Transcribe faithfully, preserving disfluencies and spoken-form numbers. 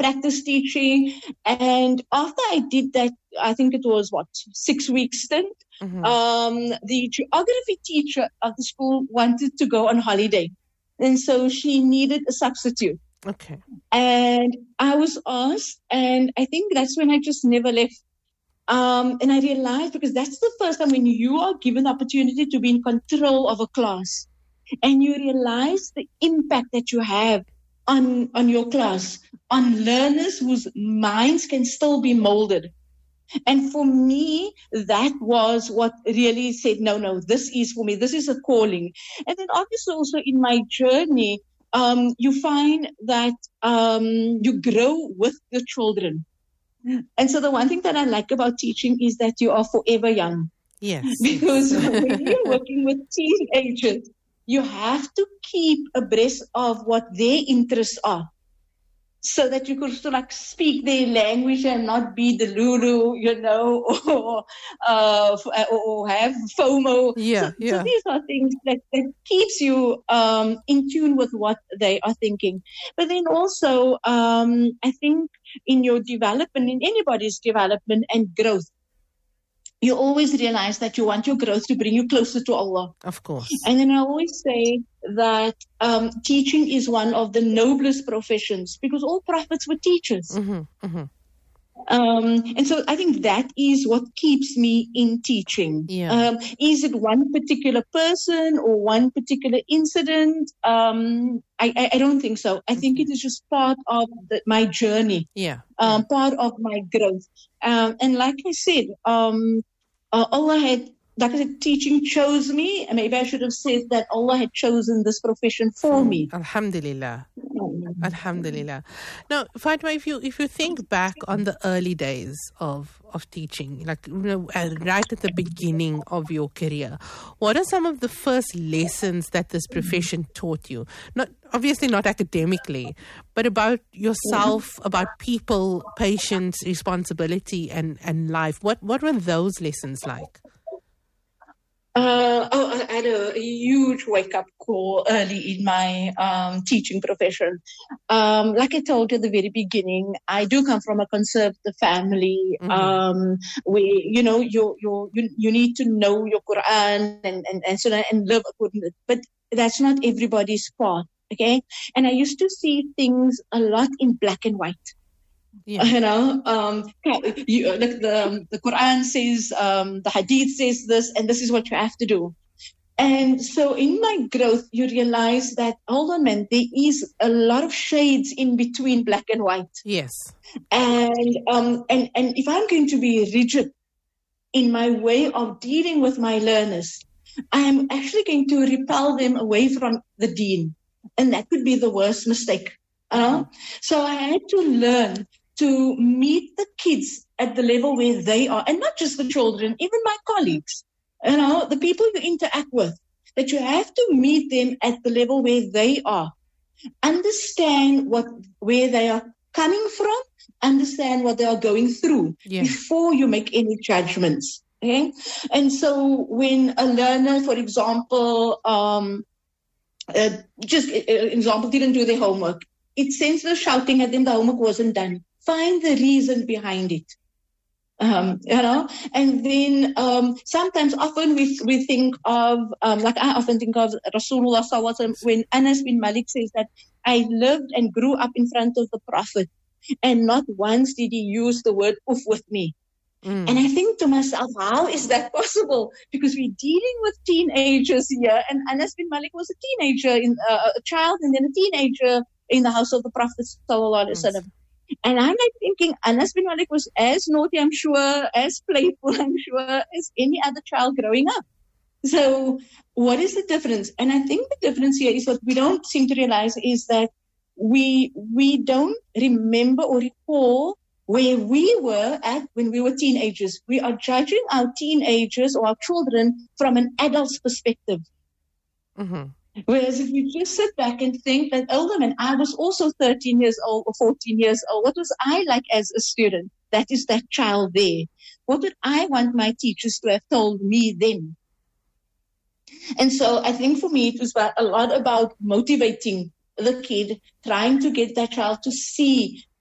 practice teaching. And after I did that, I think it was, what, six weeks stint, mm-hmm. um, the geography teacher of the school wanted to go on holiday. And so she needed a substitute. Okay. And I was asked, and I think that's when I just never left. Um, and I realized, because that's the first time when you are given the opportunity to be in control of a class, and you realize the impact that you have on, on your class, on learners whose minds can still be molded. And for me, that was what really said, no, no, this is for me. This is a calling. And then obviously also in my journey, um, you find that um, you grow with the children. And so the one thing that I like about teaching is that you are forever young. Yes. Because when you're working with teenagers, you have to keep abreast of what their interests are, so that you could sort of like speak their language and not be the Lulu, you know, or uh, or have FOMO. Yeah, so, yeah. so these are things that, that keeps you um, in tune with what they are thinking. But then also, um, I think in your development, in anybody's development and growth, you always realize that you want your growth to bring you closer to Allah. Of course. And then I always say that um, teaching is one of the noblest professions, because all prophets were teachers. Mm-hmm, mm-hmm. Um, and so I think that is what keeps me in teaching. Yeah. Um, is it one particular person or one particular incident? Um, I, I, I don't think so. I think it is just part of the, my journey, Yeah. um, yeah. part of my growth. Um, and like I said, um, uh, Allah had, like I said, teaching chose me. And maybe I should have said that Allah had chosen this profession for me. Alhamdulillah. Alhamdulillah. Now, Fatima, if you if you think back on the early days of, of teaching, like you know, right at the beginning of your career, what are some of the first lessons that this profession taught you? Not obviously not academically, but about yourself, about people, patience, responsibility, and, and life. What what were those lessons like? Uh, oh, I had a, a huge wake-up call early in my um, teaching profession. Um, like I told you at the very beginning, I do come from a conservative family, mm-hmm. um, where, you know, you you you you need to know your Quran and, and, and so on, and live according to it. But that's not everybody's path, okay? And I used to see things a lot in black and white. Yeah. You know, um, you, like the the Quran says, um, the Hadith says this, and this is what you have to do. And so, in my growth, you realize that, hold on, man, there is a lot of shades in between black and white. Yes. And um, and and if I'm going to be rigid in my way of dealing with my learners, I am actually going to repel them away from the deen, and that could be the worst mistake. You know? So I had to learn to meet the kids at the level where they are, and not just the children, even my colleagues, you know, the people you interact with, that you have to meet them at the level where they are. Understand what, where they are coming from, understand what they are going through yeah. before you make any judgments. Okay? And so when a learner, for example, um, uh, just uh, example, didn't do their homework, it sends the shouting at them, the homework wasn't done. Find the reason behind it, um, you know. And then um, sometimes, often we we think of, um, like I often think of Rasulullah sallallahu alaihi wasallam when Anas bin Malik says that I lived and grew up in front of the Prophet, and not once did he use the word "uff" with me. Mm. And I think to myself, how is that possible? Because we're dealing with teenagers here, and Anas bin Malik was a teenager, in uh, a child, and then a teenager in the house of the Prophet sallallahu alaihi wasallam. And I'm like thinking, Anas bin Malik was as naughty, I'm sure, as playful, I'm sure, as any other child growing up. So what is the difference? And I think the difference here is what we don't seem to realize is that we we don't remember or recall where we were at when we were teenagers. We are judging our teenagers or our children from an adult's perspective. Mm-hmm. Whereas if you just sit back and think that, older man, I was also thirteen years old or fourteen years old. What was I like as a student? That is that child there. What would I want my teachers to have told me then? And so I think for me, it was about, a lot about motivating the kid, trying to get that child to see